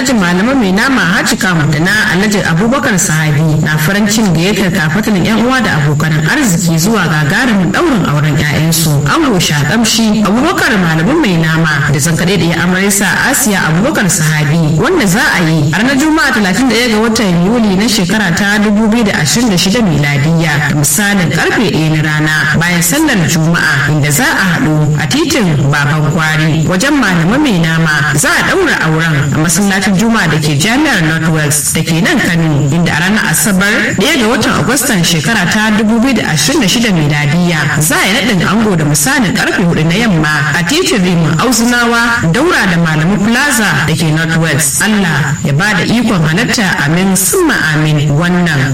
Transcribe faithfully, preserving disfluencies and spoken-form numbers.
alhaji malama mai nama haji kam da na alhaji abubakar sahabi na farancin gayyatar kafatan yan uwa da abokan arziki zuwa gagarumin daurin auren 'ya'yansu ango shakamshi abubakar malamin mai nama da zankaɗe da ya amarisa asiya abubakar sahabi wanda za a yi a ranar juma'a talatin da ɗaya ga watan yuli na shekara ta dubu biyu da ashirin da shida miladiya da misalin karfe ɗaya na rana bayan sallar juma'a inda za a haɗu a titin baban kwari wajen malamin mai nama za a ɗaura auren a masallacin juma'a da ke jami'ar northwest da ke nan kano inda a ranar asabar ɗaya ga watan agustan shekara ta dubu biyu da ashirin da shida miladiya za a yi naɗin ango da misalin karfe hudu na yamma a titin rimin auzunawa daura da malamin plaza da ke northwest allah ya ba da ikon halatta amin summa amin wannan